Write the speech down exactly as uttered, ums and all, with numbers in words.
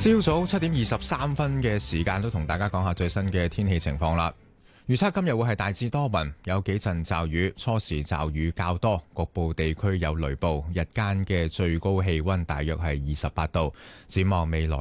朝早七點二十三分嘅時間，都同大家講下最新嘅天氣情況啦。預測今日會係大致多雲，有幾陣驟雨，初時驟雨較多，局部地區有雷暴。日間嘅最高氣溫大約係二十八度。展望未來